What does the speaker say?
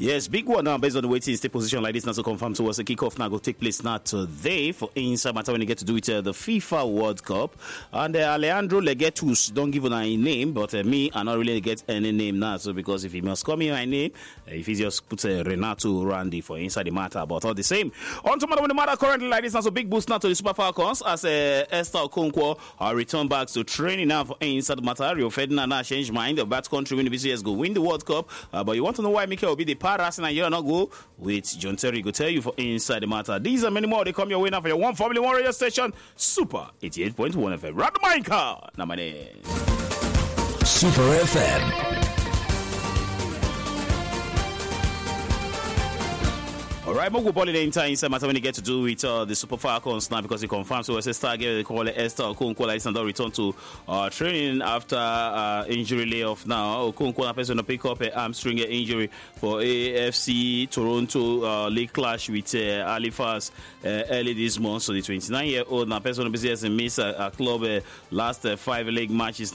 Yes, big one now based on the waiting stay position like this now to confirm to us. The kickoff now will take place now today for Inside Matter when you get to do it the FIFA World Cup. And Alejandro Legetus don't give a name, but me I not really get any name now. So because if he must call me my name, if he just puts Renato Randy for Inside the Matter, but all the same. On to the matter currently like this now, so big boost now to the Super Falcons as Esther Okonkwo return back to training now for Inside the Matter. Rio Ferdinand now change mind. The bad country win the BCS go win the World Cup, but you want to know why Mikel will be the Paras and you're not go with John Terry go tell you for Inside the Matter. These and many more they come your way now for your one family one radio station Super 88.1 FM. Rad the mic car. Now my name Super FM. Alright, Mogo Ball in the entire Inside Matter when you get to do with the Super Falcons now because he confirmed so as a star they call it Esther Okonkwo like and return to training after injury layoff now. Okonkwo person to pick up a hamstring injury for AFC Toronto league clash with Halifax early this month. So the 29-year-old now person busy as miss a club last 5 league matches.